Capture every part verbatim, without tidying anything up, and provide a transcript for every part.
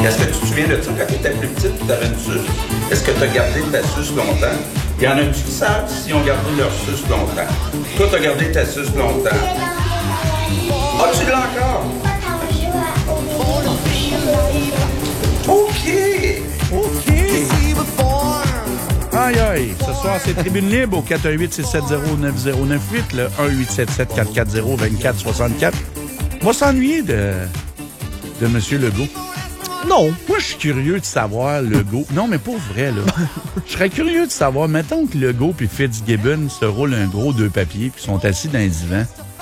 Est-ce que tu te souviens de ça quand tu étais plus petite, tu avais une suce? Est-ce que tu as gardé ta suce longtemps? Il y en a-tu qui savent s'ils ont gardé leur suce longtemps? Toi, tu as gardé ta suce longtemps. Ah, tu l'as encore? OK! OK! Aïe, aïe! Ce soir, c'est Tribune Libre au quatre un huit six sept zéro neuf zéro neuf huit, le un huit sept sept quatre quatre zéro deux quatre six quatre. On va s'ennuyer de, de M. Legault. Non. Moi, je suis curieux de savoir, Legault. Non, mais pour vrai, là. Je serais curieux de savoir, mettons que Legault et Fitzgibbon se roulent un gros deux papiers puis sont assis dans un divan.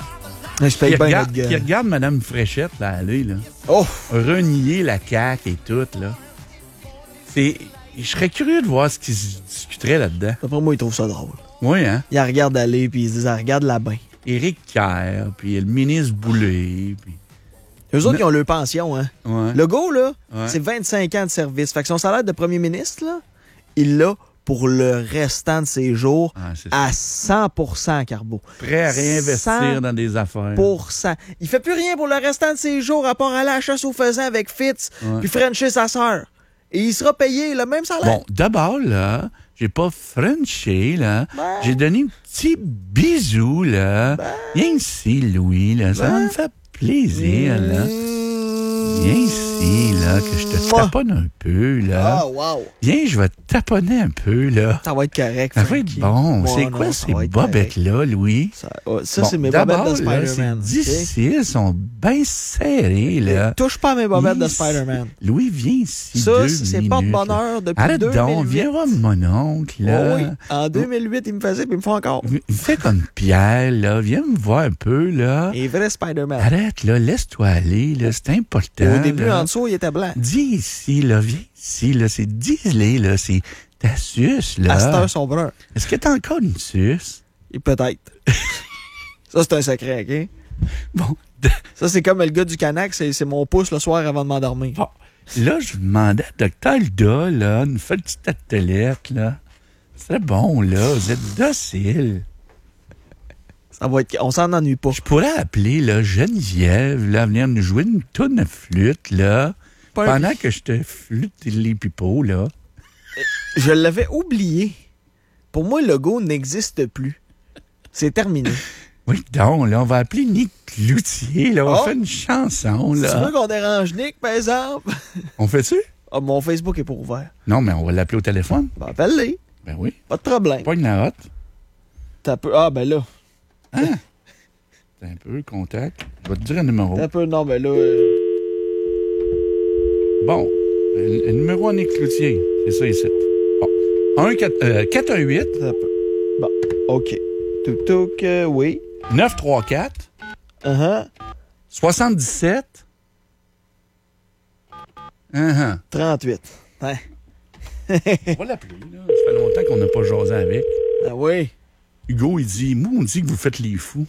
Je paye Qui bien regarde, notre gueule. qui regarde Mme Fréchette, là, aller, là. Oh! Renier la C A Q et tout, là. C'est... Je serais curieux de voir ce qui se discuterait là-dedans. D'après moi, ils trouvent ça drôle. Oui, hein? Ils la regardent aller, puis ils se disent, ah, regarde la bain. Éric Kerr, puis le ministre Boulay, puis... Eux autres, Mais- ils ont leur pension, hein. Ouais. Le gars, là, Ouais. c'est vingt-cinq ans de service. Fait que son salaire de premier ministre, là, il l'a pour le restant de ses jours Ah, c'est à cent pour cent, Carbo. prêt à réinvestir cent dans des affaires. pour cent. Il fait plus rien pour le restant de ses jours à part aller à la chasse aux faisans avec Fitz, Ouais. puis Frencher sa sœur. Et il sera payé le même salaire. Bon, d'abord, là, j'ai pas frenché, là. Ben. J'ai donné un petit bisou, là. Viens ici, Louis, là. Ça va me faire plaisir, là. Viens ici, là, que je te Mouah. taponne un peu, là. Ah, wow. Viens, je vais te taponner un peu, là. Ça va être correct, Ça va être Frankie. bon. Ouais, C'est non, quoi ça ces va être bobettes-là, Louis? Ça, ouais, ça Bon, c'est mes bobettes d'abord, de là, Spider-Man. c'est difficile, ils sont bien serrés, là. Touche pas à mes bobettes de Ici. Spider-Man. Louis, viens ici Ça, deux c'est minutes, porte-bonheur là. depuis Arrête deux mille huit. donc, viens voir mon oncle, là. Oh oui, en deux mille huit, il me faisait, puis il me fait encore. Fais comme Pierre, là. Viens me voir un peu, là. Et vrai Spider-Man. Arrête, là. Laisse-toi aller, là. C'est important. Au début, là. en dessous, il était blanc. Dis ici, là. Viens ici, là. C'est dis-les, là. C'est ta suce, là. À cette heure, son brun. Est-ce que t'as encore une suce? Et peut-être. Ça, c'est un secret, OK? Bon. Ça, c'est comme le gars du Canac, c'est c'est mon pouce le soir avant de m'endormir. Bon. Là, je demandais à Docteur Lda, là, nous fait une petite attelette, là. C'est bon, là. Vous êtes docile. Ça va être... On s'en ennuie pas. Je pourrais appeler, là, Geneviève, là, venir nous jouer une toune de flûte, là. Pas un- Pendant que je te flûte les pipeaux, là. Je l'avais oublié. Pour moi, le go n'existe plus. C'est terminé. Oui, donc, là, on va appeler Nick Cloutier, là. On va Oh! faire une chanson, Si tu là. veux qu'on dérange Nick, par exemple? On fait-tu? Ah, mon Facebook est pas ouvert. Non, mais on va l'appeler au téléphone. Ben, appelle-les. Ben oui. Pas de problème. Pas une hotte. T'as peu... Ah, ben là. Hein? C'est un peu, contact. Je vais te dire un numéro. T'as un peu... Non, ben là... euh, Bon. Le, le numéro à Nick Cloutier. C'est ça ici. Bon. quatre un huit t'as un peu. Bon, OK. Tuk tuk, euh, oui. neuf trois quatre Uh-huh. soixante-dix-sept Uh-huh. trente-huit. Hein. On va l'appeler, là. Ça fait longtemps qu'on n'a pas jasé avec. Ah oui. Hugo, il dit, moi, on dit que vous faites les fous.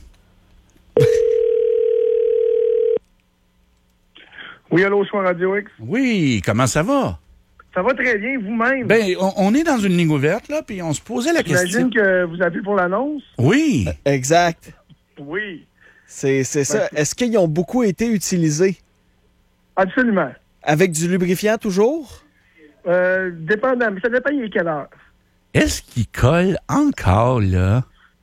Oui, allô, je suis en Radio X. Oui, comment ça va? Ça va très bien, vous-même. Ben, on, on est dans une ligne ouverte, là, puis on se posait la question. J'imagine que vous appelez pour l'annonce. Oui. Exact. Oui, C'est c'est ça. Est-ce qu'ils ont beaucoup été utilisés? absolument. Avec du lubrifiant toujours? Euh, dépendant, mais ça dépend il est quelle heure. Est-ce qu'il colle encore, là?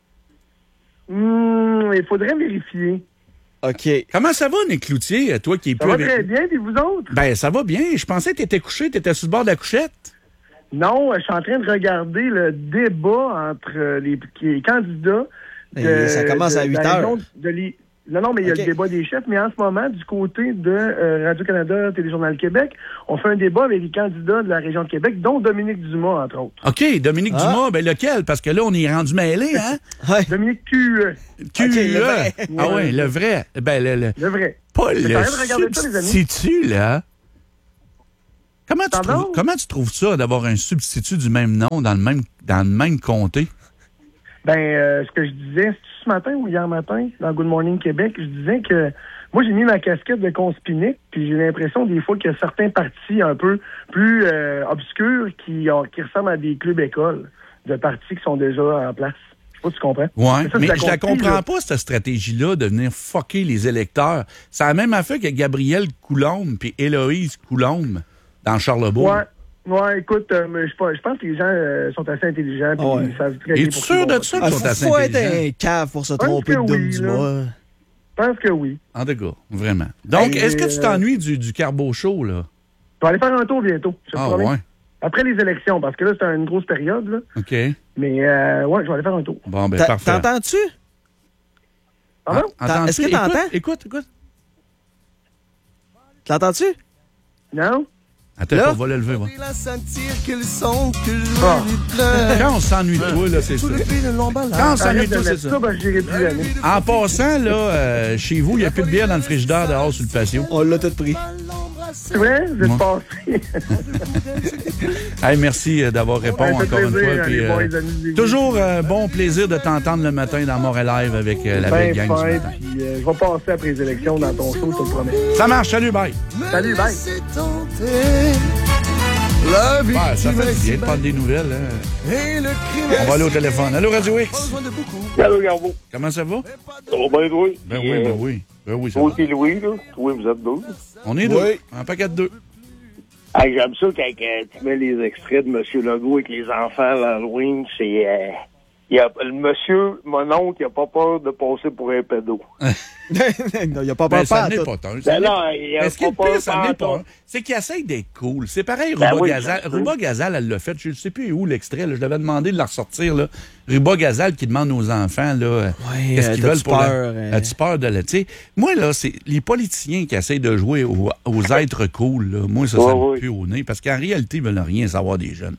Hmm, il faudrait vérifier. OK. Comment ça va, Nick Cloutier, toi qui es Ça plus va avec... très bien, puis vous autres? Ben, ça va bien. Je pensais que t'étais couché, t'étais sur le bord de la couchette. Non, je suis en train de regarder le débat entre euh, les, les candidats. Et ça commence à de huit la heures. région de l'I- Non, non, mais il y a OK. le débat des chefs, mais en ce moment, du côté de euh, Radio-Canada, Téléjournal Québec, on fait un débat avec les candidats de la région de Québec, dont Dominique Dumas, entre autres. OK, Dominique Ah. Dumas, ben lequel? Parce que là, on est rendu mêlé, hein? Ouais. Dominique Q, euh, Q, OK, le là. vrai. Ah ouais, le vrai. Ben, le, le- le vrai. pas Mais le t'arrêtes de regarder ça, les amis? substitut, là. Comment tu, Pardon? trouves, comment tu trouves ça d'avoir un substitut du même nom dans le même, dans le même comté? Ben, euh, ce que je disais, c'est ce matin ou hier matin, dans Good Morning Québec, je disais que moi, j'ai mis ma casquette de conspinique, puis j'ai l'impression des fois qu'il y a certains partis un peu plus euh, obscurs qui, ont, qui ressemblent à des clubs-écoles de partis qui sont déjà en place. Je sais pas si tu comprends. Ouais, ça, mais c'est je la conspi, comprends là. pas, cette stratégie-là, de venir fucker les électeurs. C'est la même affaire que Gabrielle Coulombe puis Héloïse Coulombe. dans Charlebourg. Ouais. Ouais, écoute, euh, mais je pense je pense que les gens euh, sont assez intelligents. Puis Ouais. ils savent très bien Es-tu pour sûr qui de ils vont ça Ah, qu'ils sont assez faut être intelligents? un cave pour se pense tromper que de Dom oui, Dumas. là. Je pense que oui. En tout cas, vraiment. Donc, Hey, est-ce que tu euh, t'ennuies du, du carbo show, là? Je vais aller faire un tour bientôt. Je te Ah, promets. ouais. Après les élections, parce que là, c'est une grosse période. Là. OK. Mais euh, ouais, je vais aller faire un tour. Bon, ben, T'a- parfait. T'entends-tu? Pardon? Ah, entends-tu? Est-ce que Écoute, t'entends? Écoute, écoute. T'entends-tu? Non? Attends, Là? on va le lever, va. La sentir qu'ils sont que Ah. Quand on s'ennuie de toi, là, c'est ça. Quand on s'ennuie Arrête de de toi, c'est mettre ça. ça, parce que j'irai plus jamais. En passant, là, euh, chez vous, il n'y a plus de bière dans le frigidaire dehors sur le patio. On l'a tout pris. C'est vrai? Vous êtes Ouais. passé. Hey, merci euh, d'avoir répondu Ouais, ça fait encore une plaisir, fois. Puis, les euh, boys, amis, les- toujours un bon plaisir de t'entendre le matin dans Montréal Live avec euh, la belle Ben gang du fin, matin. puis euh, je vais passer après les élections dans ton show, je te le promets. Ça marche, salut, bye. Salut, bye. Ouais, ça fait du bien de prendre des nouvelles. Hein. On va aller au téléphone. Allô, Radio X. Allô, Garbo. Comment ça va? Ça va bien, toi? Ben Puis, oui, euh, ben oui. Ben oui, ça Toi va. et Louis, là. Toi, vous êtes deux. On est deux. Oui. Un paquet de deux. Ah, j'aime ça quand euh, tu mets les extraits de M. Legault avec les enfants à l'Halloween. C'est. Euh, il y a, le monsieur, mon oncle, il a pas peur de passer pour un pédo. Il n'y a pas Ben, peur ça pas. n'est tout. pas tant. ça Ben n'est- non, il a Mais ce qui est pas le peur pire, ça n'est pantoute. pas. C'est qu'il essaye d'être cool. C'est pareil, Ben Ruba oui, Gazal. je sais. Ruba Gazal, elle l'a fait. Je ne sais plus où l'extrait. là. Je l'avais demandé de la ressortir. Là. Ruba Gazal qui demande aux enfants là, Ouais, qu'est-ce euh, qu'ils veulent t'as-tu pour la- peur, euh? As-tu peur de la. Tu sais, moi, là, c'est les politiciens qui essayent de jouer aux, aux êtres cool. Là. Moi, ça, ça Ouais, me ouais. pue au nez. Parce qu'en réalité, ils veulent rien savoir des jeunes.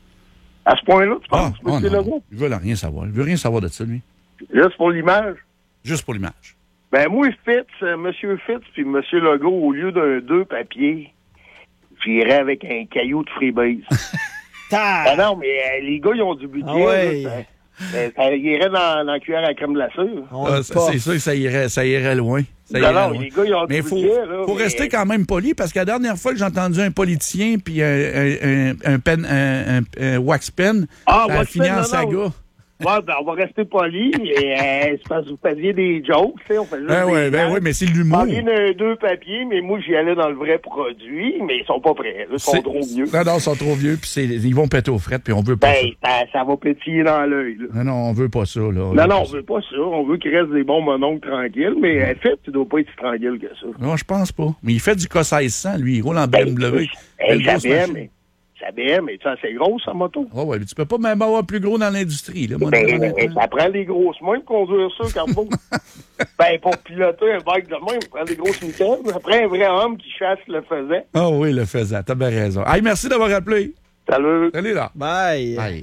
À ce point-là, tu Ah, penses, oh M. non. Legault? Ils veulent rien savoir. Ils veulent rien savoir de ça, lui. Juste pour l'image. Juste pour l'image. Ben, moi, Fitz, euh, M. Fitz puis M. Legault, au lieu d'un deux papiers, j'irais avec un caillou de Freebase. Ta- Ah non, mais euh, les gars, ils ont du budget. Ah ouais. là, ça, euh, ça irait dans, dans la cuillère à crème glacée. là. On Ah, le ça, porte. c'est sûr que ça irait, ça irait loin. Ça Non, irait non, loin. les gars, ils ont Mais il du faut, budget. Là, faut mais- rester quand même poli parce que la dernière fois que j'ai entendu un politicien puis un, un, un, un, pen, un, un, un wax pen, Ah, ça a wax fini pen, en non, saga. non. Ouais, ben, on va rester poli. Et, euh, c'est parce que vous faisiez des jokes, tu sais. On fait juste Ben des oui, ben blagues. oui, mais c'est l'humour. Ah, il y en a deux papiers, mais moi, j'y allais dans le vrai produit, mais ils sont pas prêts. Là, ils sont C'est- trop vieux. Non, non, ils sont trop vieux puis c'est- ils vont péter aux frettes puis on veut pas Ben, ça, ça va pétiller dans l'œil. là. ça. Non, non, on veut pas ça. Là. On Non, veut non, pas on ça. veut pas ça. On veut qu'il reste des bons mononcles tranquilles, mais en fait, tu dois pas être si tranquille que ça. Non, je pense pas. Mais il fait du K seize cents, lui. Il roule en B Ben, M W. hey, Belle sa grosse B M, machine. mais- sa B M, mais ça, c'est gros, sa moto. Ouais, ouais, mais tu peux pas même avoir plus gros dans l'industrie. Là, moi, Ben, très ben, honnêtement. ça prend des grosses mains pour conduire ça, Carbo. Ben, pour piloter un bike de main, ça prend des grosses mitaines. Ça prend un vrai homme qui chasse le faisait. Ah oui, le faisant. T'as bien raison. Hey, merci d'avoir appelé. Salut. Salut, là. Bye. Bye.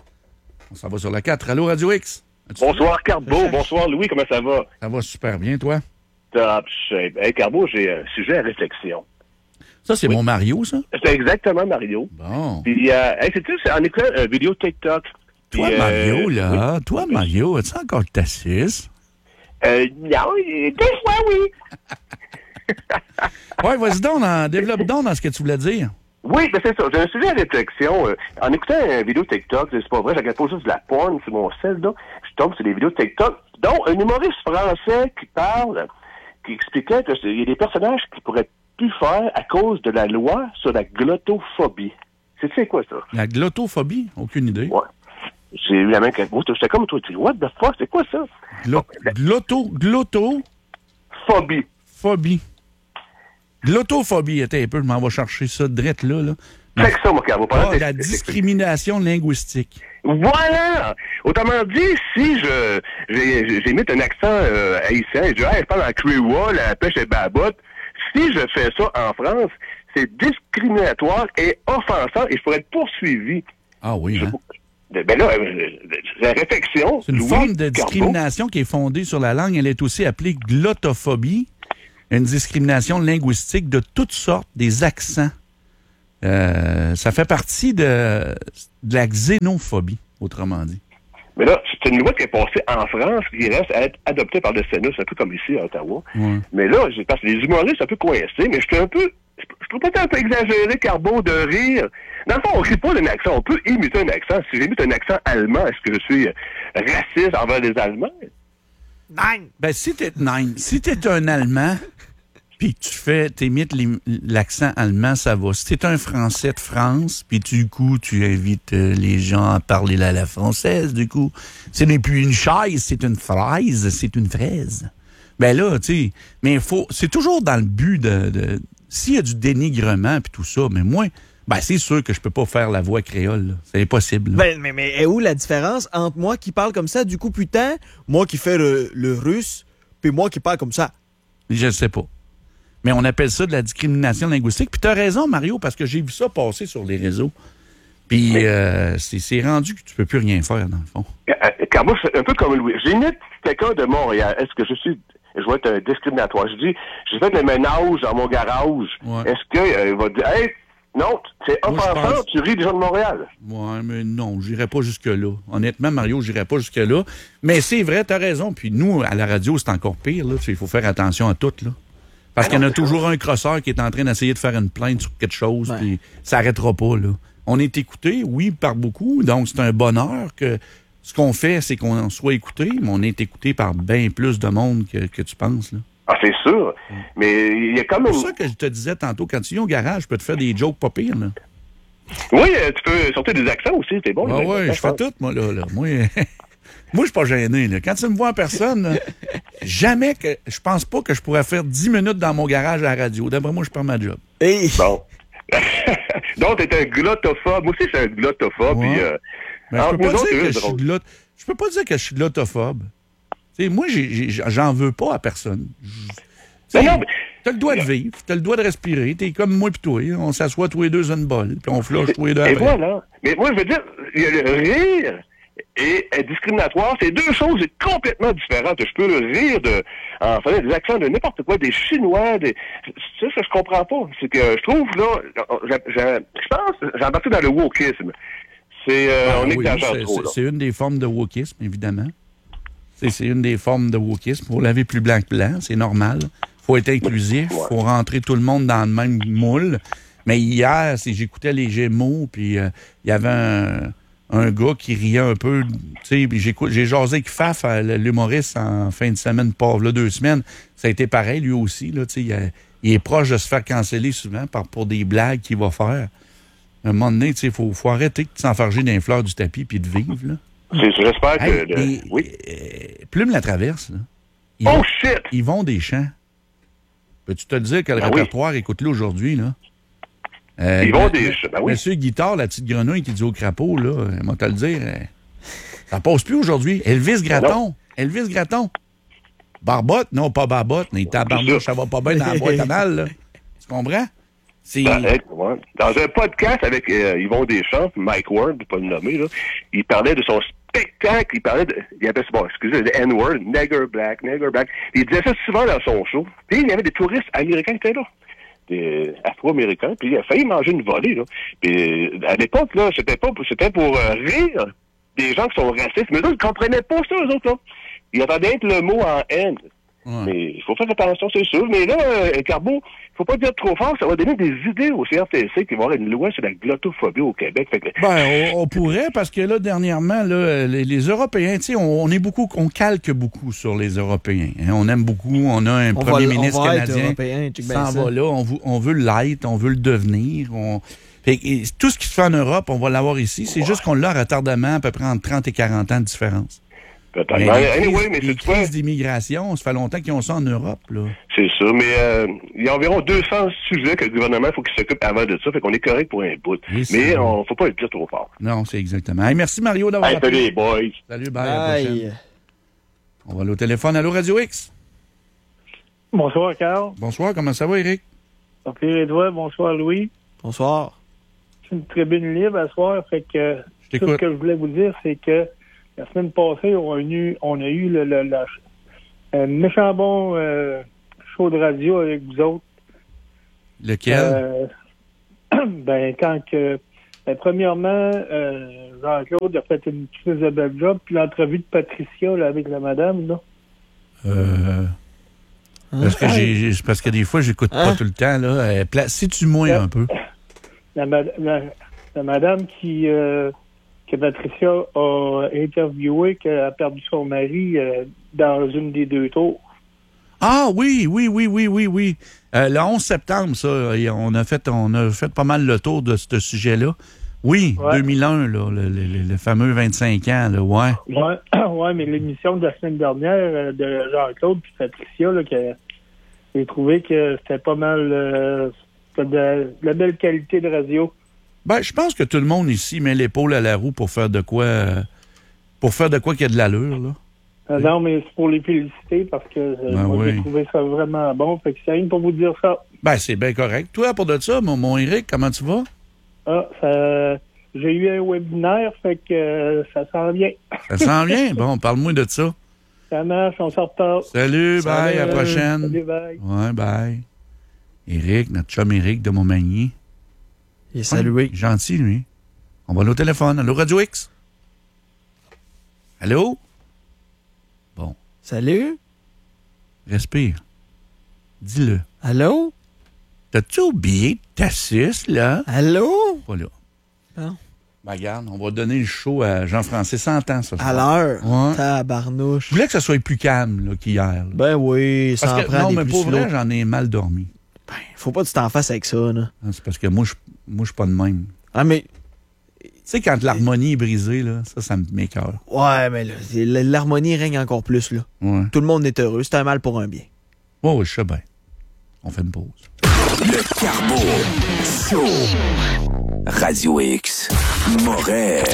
On s'en va sur la quatre. Allô, Radio X? As-tu- Bonsoir, Carbo. Bonsoir, Louis. Comment ça va? Ça va super bien, toi? Top shape. Hey, Carbo, j'ai un sujet à réflexion. Ça, c'est mon Mario, ça? C'est exactement Mario. Bon. Puis, euh, hey, c'est-tu, c'est en écoutant une vidéo TikTok. Puis, Toi, euh, Mario, là, oui. toi, Mario, as-tu encore ta suce? Euh, non, des fois, oui. Ouais, vas-y donc, dans- développe donc dans ce que tu voulais dire. Oui, ben c'est ça. J'ai un sujet à réflexion. Euh, en écoutant une vidéo TikTok, c'est pas vrai, je regarde pas juste de la porn sur mon cell, là. Je tombe sur des vidéos TikTok, dont un humoriste français qui parle, qui expliquait qu'il y a des personnages qui pourraient plus faire à cause de la loi sur la glottophobie. C'est tu sais quoi, ça? La glottophobie? Aucune idée. Ouais. C'est évidemment que moi, j'étais comme toi, tu dis, what the fuck, c'est quoi ça? Glo- glotto, glottophobie. Phobie. Glottophobie, attends un peu, je m'en vais chercher ça drette là, là. C'est que ça, mon cœur. Ah, la discrimination linguistique. Voilà! Autrement dit, si je j'ai- j'imite un accent euh, haïtien, et je dis, hey, je parle en créole, la pêche est babotte, si je fais ça en France, c'est discriminatoire et offensant et je pourrais être poursuivi. Ah oui, hein? Ben là, euh, la réflexion... C'est une Louis forme de Carbeau, discrimination qui est fondée sur la langue. Elle est aussi appelée glottophobie, une discrimination linguistique de toutes sortes, des accents. Euh, ça fait partie de, de la xénophobie, autrement dit. Mais là, c'est une loi qui est passée en France, qui reste à être adoptée par le Sénat, c'est un peu comme ici à Ottawa. Ouais. Mais là, je parce que les humoristes sont un peu coincés, mais je suis un peu... Je trouve pas un peu exagéré, Carbo, de rire. Dans le fond, on rit pas d'un accent. On peut imiter un accent. Si j'imite un accent allemand, est-ce que je suis raciste envers les Allemands? Nine. Ben, si t'es, nine, si t'es un Allemand, puis tu fais, t'imites l'accent allemand, ça va. Si t'es un Français de France, puis du coup, tu invites euh, les gens à parler la, la française, du coup, ce n'est plus une chaise, c'est une fraise, c'est une fraise. Ben là, tu sais, mais faut, c'est toujours dans le but de, de s'il y a du dénigrement puis tout ça, mais moi, ben c'est sûr que je peux pas faire la voix créole, là. C'est impossible. Ben, mais, mais est où la différence entre moi qui parle comme ça, du coup, putain, moi qui fais le, le russe, puis moi qui parle comme ça? Je ne sais pas. Mais on appelle ça de la discrimination linguistique. Puis tu as raison, Mario, parce que j'ai vu ça passer sur les réseaux. Puis euh, c'est, c'est rendu que tu peux plus rien faire, dans le fond. Car moi, c'est un peu comme Louis. J'imite quelqu'un de Montréal. Est-ce que je suis... Je vais être discriminatoire. Je dis, j'ai fait le ménage dans mon garage. Ouais. Est-ce qu'il euh, va dire, hey, non, c'est offensant, pense... tu ris des gens de Montréal. Ouais, mais non, j'irai pas jusque-là. Honnêtement, Mario, j'irai pas jusque-là. Mais c'est vrai, t'as raison. Puis nous, à la radio, c'est encore pire, là. Il faut faire attention à tout, là. Parce qu'il y en a toujours un crosseur qui est en train d'essayer de faire une plainte sur quelque chose, ouais. puis ça n'arrêtera pas, là. On est écouté, oui, par beaucoup, donc c'est un bonheur que ce qu'on fait, c'est qu'on soit écouté, mais on est écouté par bien plus de monde que, que tu penses, là. Ah, c'est sûr. Mm. Mais il y a quand même... C'est pour ça que je te disais tantôt, quand tu viens au garage, je peux te faire des jokes pas pires, là. Oui, tu peux sortir des accents aussi, c'est bon. Ah oui, je fais tout, moi, là. là. Moi... Moi, je suis pas gêné. Là. Quand tu me vois en personne, là, jamais que. Je pense pas que je pourrais faire dix minutes dans mon garage à la radio. D'après moi, je perds ma job. Hey. Bon. Donc, t'es un glottophobe. Moi aussi, je suis un glottophobe. Ouais. Puis, euh, Mais je peux pas dire que je suis glot... Je peux pas dire que je suis glottophobe. T'sais, moi, j'ai, j'ai, j'en veux pas à personne. Non, non, mais... T'as le droit de vivre, t'as le droit de respirer. T'es comme moi pis toi. On s'assoit tous les deux sur une bolle, puis on flush tous les deux après. Et voilà. Mais moi, je veux dire, il y a le rire et être discriminatoire, c'est deux choses complètement différentes. Je peux le rire de, en faisant des accents de n'importe quoi, des Chinois, des, ça, ça, je comprends pas. C'est que je trouve, là, je, je pense, j'ai embarqué dans le wokisme. C'est, euh, ah, on oui, exagère c'est, trop, c'est, là. c'est une des formes de wokisme, évidemment. C'est, c'est une des formes de wokisme. Faut laver plus blanc que blanc, c'est normal. Faut être inclusif, ouais. Faut rentrer tout le monde dans le même moule. Mais hier, c'est, j'écoutais les Gémeaux, puis il euh, y avait un... un gars qui riait un peu, tu sais, j'ai, j'ai jasé avec Faf, l'humoriste, en fin de semaine, pas là, deux semaines. Ça a été pareil, lui aussi, là, tu sais, il, il est proche de se faire canceller souvent par, pour des blagues qu'il va faire. À un moment donné, tu sais, il faut, faut arrêter de s'enfarger dans les fleurs du tapis puis de vivre, là. C'est, j'espère que... Hey, le... les, oui. Euh, Plume la traverse, là. Ils oh, vont, shit! Ils vont des champs. Peux-tu te le dire que le ben répertoire, oui. Écoute-le aujourd'hui, là? Euh, Ils vont le, des... le, ben oui. Monsieur Guitare, la petite grenouille qui dit au crapaud, là, on va te le dire, euh, ça passe plus aujourd'hui. Elvis Gratton. Non. Elvis Gratton. Barbotte, non, pas Barbotte, mais tabarnouche, ça va pas bien dans la boîte à mal, là. Tu comprends? C'est... Ben, ouais. Dans un podcast avec euh, Yvon Deschamps, Mike Ward, pas le nommer, là, il parlait de son spectacle, il parlait de, il appelait ça, bon, excusez, le N-word, nigger black, nigger black. Il disait ça souvent dans son show. Puis il y avait des touristes américains qui étaient là. Des Afro-Américains, puis il a failli manger une volée, là. Puis à l'époque, là, c'était pas, c'était pour euh, rire des gens qui sont racistes, mais eux, ils comprenaient pas ça, eux autres, là. Ils entendaient être le mot en haine. Ouais. Mais il faut faire attention, c'est sûr. Mais là, euh, Carbo, il faut pas dire trop fort, ça va donner des idées au C R T C qui va avoir une loi sur la glottophobie au Québec. Fait que... Ben, on, on pourrait, parce que là, dernièrement, là, les, les Européens, tu sais, on, on est beaucoup, on calque beaucoup sur les Européens. Hein. On aime beaucoup, on a un on premier va, ministre canadien qui s'en va là, on, on veut l'être, on veut le devenir. On... Fait, et, tout ce qui se fait en Europe, on va l'avoir ici. C'est ouais. juste qu'on l'a retardement à peu près entre trente et quarante ans de différence. Peut-être. Mais ben, les anyway, crises, mais les c'est quoi? crises d'immigration, ça fait longtemps qu'ils ont ça en Europe, là. C'est ça, mais euh, il y a environ deux cents sujets que le gouvernement faut qu'il s'occupe avant de ça, fait qu'on est correct pour un bout. Oui, mais on ne faut pas le dire trop fort. Non, c'est exactement. Hey, merci Mario d'avoir hey, appelé. Salut les boys. Salut, bye, à la prochaine. On va aller au téléphone. Allô, Radio X? Bonsoir, Carl. Bonsoir, comment ça va, Eric? Ok, Edouard, bonsoir, Louis. Bonsoir. C'est une tribune libre à soir, fait que tout ce que je voulais vous dire, c'est que la semaine passée, on a eu, on a eu le, le, le, un méchant bon euh, show de radio avec vous autres. Lequel? Euh, ben, quand que... Ben, premièrement, euh, Jean-Claude a fait une crise de bel job, puis l'entrevue de Patricia là, avec la madame, là. Euh... Parce que, j'ai, j'ai, parce que des fois, j'écoute hein? pas tout le temps, là. Euh, Situe-moi la, un peu. La, la, la madame qui... Euh, que Patricia a interviewé, qu'elle a perdu son mari euh, dans une des deux tours. Ah oui, oui, oui, oui, oui, oui. Euh, le onze septembre, ça, on a fait, on a fait pas mal le tour de ce sujet-là. Oui, ouais. deux mille un, là, le, le, le fameux vingt-cinq ans, là, ouais. Ouais, ouais, mais l'émission de la semaine dernière de Jean-Claude et Patricia, là, que j'ai trouvé que c'était pas mal euh, de, de la belle qualité de radio. Ben, je pense que tout le monde ici met l'épaule à la roue pour faire de quoi euh, pour faire de quoi qu'il y a de l'allure, là. Euh, non, mais c'est pour les féliciter parce que euh, ben moi, oui. J'ai trouvé ça vraiment bon. Fait que c'est rien pour vous dire ça. Ben, c'est bien correct. Toi, pour de ça, mon, mon Éric, comment tu vas? Ah, ça, j'ai eu un webinaire, fait que euh, ça s'en vient. Ça s'en vient? Bon, parle-moi de ça. Ça marche, on s'en repart. Salut, Salut, bye, à la prochaine. Salut, bye. Ouais, bye. Éric, notre chum Éric de Montmagny. Il est salué. Ouais, gentil, lui. On va aller au téléphone. Allô, Radio X? Allô? Bon. Salut. Respire. Dis-le. Allô? T'as-tu oublié ta suce, là? Allô? Pas là. Non. Ben, regarde, on va donner le show à Jean-François cent ans, ça. À l'heure? Ouais. Tabarnouche. Je voulais que ça soit plus calme, là, qu'hier. Là. Ben oui, ça en prend non, des mais plus pour slow. vrai, j'en ai mal dormi. Ben, faut pas que tu t'en fasses avec ça, là. Non, c'est parce que moi, je moi, je suis pas de même. Ah, mais... Tu sais, quand l'harmonie est brisée, là, ça, ça m'écoeure. Ouais, mais là, l'harmonie règne encore plus, là. Ouais. Tout le monde est heureux. C'est un mal pour un bien. Ouais, oui, je sais bien. On fait une pause. Le Carbo Show. Radio X. Moret.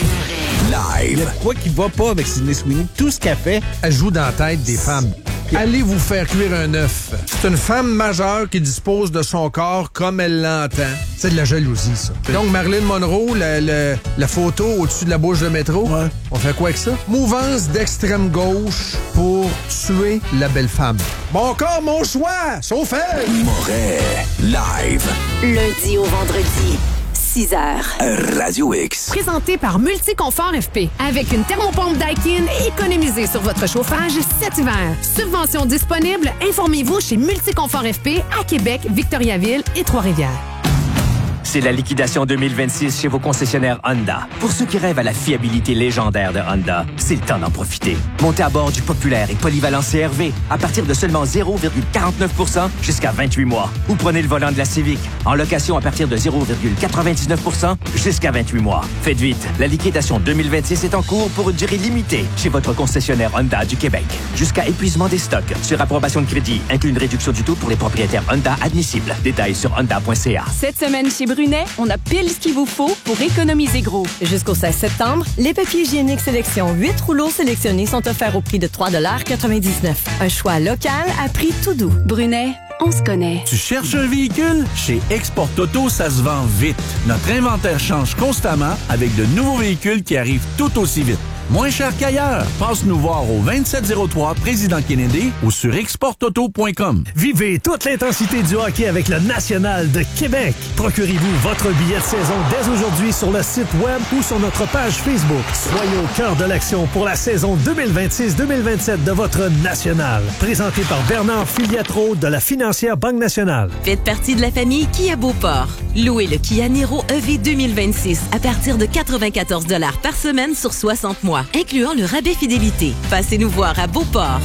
Live. Il y a quoi qui va pas avec Sydney Sweeney? Tout ce qu'elle fait, elle joue dans la tête des femmes. Allez vous faire cuire un œuf. C'est une femme majeure qui dispose de son corps comme elle l'entend. C'est de la jalousie, ça. Donc, Marilyn Monroe, la, la, la photo au-dessus de la bouche de métro, ouais. On fait quoi avec ça? Mouvance d'extrême gauche pour tuer la belle femme. Mon corps, mon choix! Sauf elle! Moret. Live. Lundi au vendredi. six heures. Radio X. Présenté par Multiconfort F P. Avec une thermopompe Daikin, économisez sur votre chauffage cet hiver. Subvention disponible, informez-vous chez Multiconfort F P à Québec, Victoriaville et Trois-Rivières. C'est la liquidation deux mille vingt-six chez vos concessionnaires Honda. Pour ceux qui rêvent à la fiabilité légendaire de Honda, c'est le temps d'en profiter. Montez à bord du populaire et polyvalent C R V à partir de seulement zéro virgule quarante-neuf pour cent jusqu'à vingt-huit mois. Ou prenez le volant de la Civic en location à partir de zéro virgule quatre-vingt-dix-neuf pour cent jusqu'à vingt-huit mois. Faites vite, la liquidation deux mille vingt-six est en cours pour une durée limitée chez votre concessionnaire Honda du Québec. Jusqu'à épuisement des stocks. Sur approbation de crédit, inclut une réduction du taux pour les propriétaires Honda admissibles. Détails sur honda point c a. Cette semaine chez Brunet, on a pile ce qu'il vous faut pour économiser gros. Jusqu'au seize septembre, les papiers hygiéniques sélection huit rouleaux sélectionnés sont offerts au prix de trois dollars quatre-vingt-dix-neuf. Un choix local à prix tout doux. Brunet, on se connaît. Tu cherches un véhicule? Chez Export Auto, ça se vend vite. Notre inventaire change constamment avec de nouveaux véhicules qui arrivent tout aussi vite. Moins cher qu'ailleurs. Passe nous voir au vingt-sept zéro trois Président Kennedy ou sur export auto point com. Vivez toute l'intensité du hockey avec le National de Québec. Procurez-vous votre billet de saison dès aujourd'hui sur le site web ou sur notre page Facebook. Soyez au cœur de l'action pour la saison deux mille vingt-six deux mille vingt-sept de votre National. Présenté par Bernard Filiatro de la Financière Banque Nationale. Faites partie de la famille Kia Beauport. Louez le Kia Niro E V deux mille vingt-six à partir de quatre-vingt-quatorze dollars par semaine sur soixante mois, incluant le rabais fidélité. Passez nous voir à Beauport.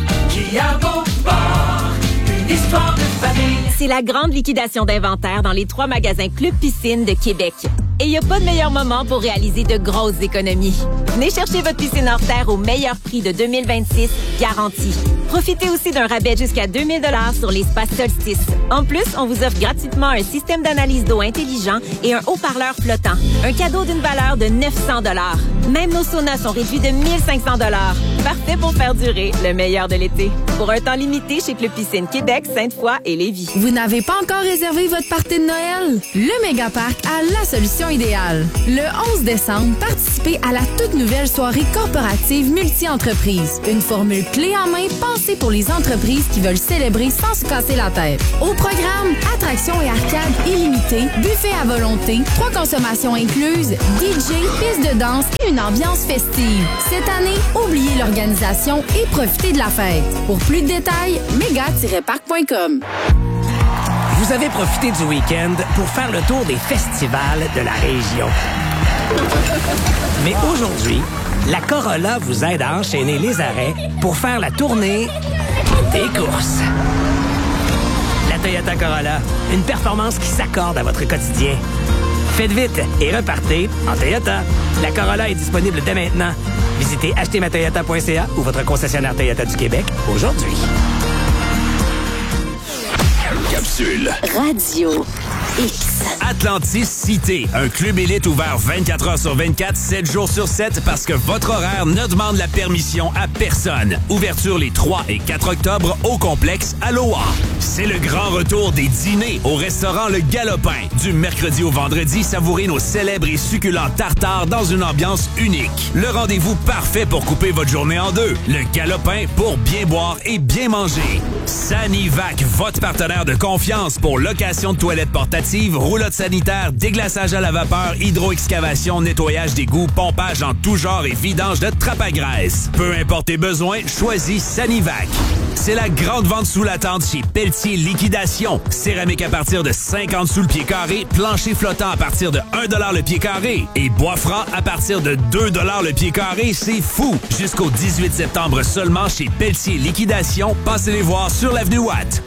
Kia Beauport, une histoire de famille. C'est la grande liquidation d'inventaire dans les trois magasins Club Piscine de Québec. Et il n'y a pas de meilleur moment pour réaliser de grosses économies. Venez chercher votre piscine hors terre au meilleur prix de deux mille vingt-six, garanti. Profitez aussi d'un rabais jusqu'à deux mille dollars sur l'espace Solstice. En plus, on vous offre gratuitement un système d'analyse d'eau intelligent et un haut-parleur flottant. Un cadeau d'une valeur de neuf cents dollars. Même nos saunas sont réduits de mille cinq cents dollars. Parfait pour faire durer le meilleur de l'été. Pour un temps limité chez Club Piscine Québec, Sainte-Foy et Lévis. Vous n'avez pas encore réservé votre party de Noël? Le Mégaparc a la solution idéale. Le onze décembre, participez à la toute nouvelle soirée corporative multi-entreprise. Une formule clé en main pensée pour les entreprises qui veulent célébrer sans se casser la tête. Au programme, attractions et arcades illimitées, buffet à volonté, trois consommations incluses, D J, piste de danse et une ambiance festive. Cette année, oubliez l'organisation et profitez de la fête. Pour plus de détails, méga tiret parc point com. Vous avez profité du week-end pour faire le tour des festivals de la région. Mais aujourd'hui, la Corolla vous aide à enchaîner les arrêts pour faire la tournée tes courses. La Toyota Corolla, une performance qui s'accorde à votre quotidien. Faites vite et repartez en Toyota. La Corolla est disponible dès maintenant. Visitez acheter ma toyota point c a ou votre concessionnaire Toyota du Québec aujourd'hui. Capsule. Radio X. Atlantis Cité, un club élite ouvert vingt-quatre heures sur vingt-quatre, sept jours sur sept parce que votre horaire ne demande la permission à personne. Ouverture les trois et quatre octobre au complexe Aloha. C'est le grand retour des dîners au restaurant Le Galopin. Du mercredi au vendredi, savourez nos célèbres et succulents tartares dans une ambiance unique. Le rendez-vous parfait pour couper votre journée en deux. Le Galopin pour bien boire et bien manger. Sanivac, votre partenaire de confiance pour location de toilettes portatives, roulotte sanitaire, déglaçage à la vapeur, hydroexcavation, nettoyage d'égouts, pompage en tout genre et vidange de trappe à graisse. Peu importe tes besoins, choisis Sanivac. C'est la grande vente sous la tente chez Pelletier Liquidation. Céramique à partir de cinquante sous le pied carré, plancher flottant à partir de un dollar le pied carré et bois franc à partir de deux dollars le pied carré. C'est fou! Jusqu'au dix-huit septembre seulement chez Pelletier Liquidation. Passez les voir sur l'avenue Watt.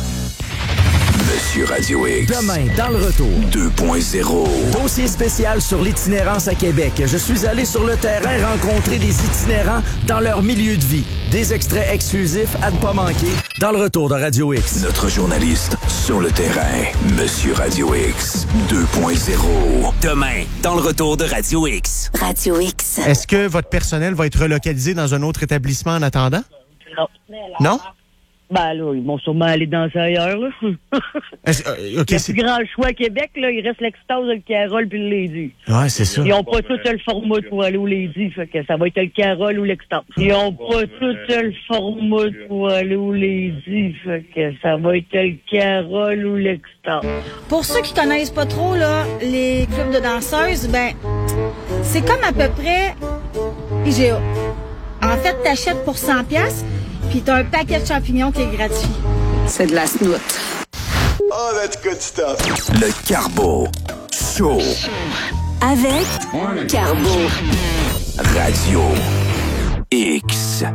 Monsieur Radio X. Demain, dans le retour. deux point zéro. Dossier spécial sur l'itinérance à Québec. Je suis allé sur le terrain rencontrer des itinérants dans leur milieu de vie. Des extraits exclusifs à ne pas manquer dans le retour de Radio X. Notre journaliste sur le terrain, Monsieur Radio X deux point zéro. Demain, dans le retour de Radio X. Radio X. Est-ce que votre personnel va être relocalisé dans un autre établissement en attendant? Non. Non? Ben là, ils vont sûrement aller danser ailleurs, là. Est-ce, euh, okay, le c'est... plus grand choix à Québec, là, il reste l'Extase, le Carole puis le Lady. Ouais, c'est ça. Ils ont pas tout le format pour aller au Lady, fait que ça va être le Carole ou l'Extase. Ils ont pas tout le format pour aller au Lady, fait que ça va être le Carole ou l'Extase. Pour ceux qui connaissent pas trop, là, les clubs de danseuses, ben, c'est comme à peu près I G A. En fait, t'achètes pour cent piastres, puis t'as un paquet de champignons qui est gratuit. C'est de la snoot. Oh, that's good stuff. Le Carbo Show. Avec Carbo. Radio X.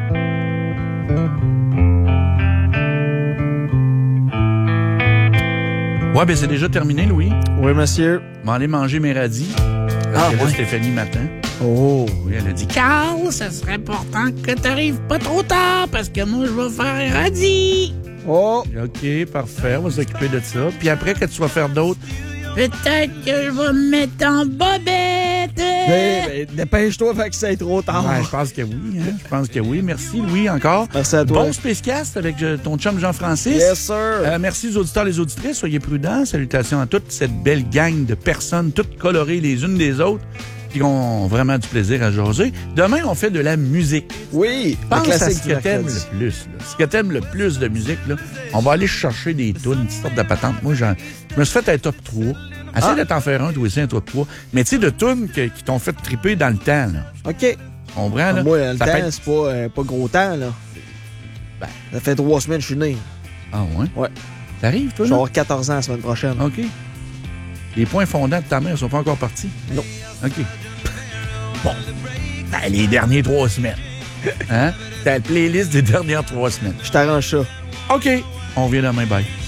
Ouais, ben c'est déjà terminé, Louis. Oui, monsieur. On va aller manger mes radis. Ah, c'est ouais. Stéphanie matin. Oh. Oui, elle a dit. Carl, ça serait important que t'arrives pas trop tard parce que moi, je vais faire un radis. Oh. OK, parfait. On va s'occuper de ça. Puis après, que tu vas faire d'autres? Peut-être que je vais me mettre en bobette. Ben, ben, dépêche-toi avant que ça aille trop tard. Ouais, je pense que oui. Hein? Je pense que oui. Merci, Louis, encore. Merci à toi. Bon Spacecast avec ton chum Jean-Francis. Yes, sir. Euh, merci aux auditeurs et les auditrices. Soyez prudents. Salutations à toute cette belle gang de personnes, toutes colorées les unes des autres, qui ont vraiment du plaisir à jaser. Demain, on fait de la musique. Oui, pense à ce du que t'aimes mercredi. le plus. Là. Ce que t'aimes le plus de musique, là, on va aller chercher des tunes, une sorte de patente. Moi, j'en, je me suis fait un top trois. Essaye Ah. de t'en faire un, toi aussi, un top trois. Mais tu sais, de tunes que- qui t'ont fait triper dans le temps. Là. OK. Tu comprends, là? Moi, le Ça temps, peut être- c'est pas, euh, pas gros temps, là. Ben. Ça fait trois semaines que je suis né. Ah ouais? Ouais. T'arrives, toi, Je vais là? avoir quatorze ans la semaine prochaine. OK. Les points fondants de ta mère sont pas encore partis? Non. OK. Bon. Ben, les dernières trois semaines. Hein? Ta playlist des dernières trois semaines. Je t'arrange ça. OK. On revient demain. Bye.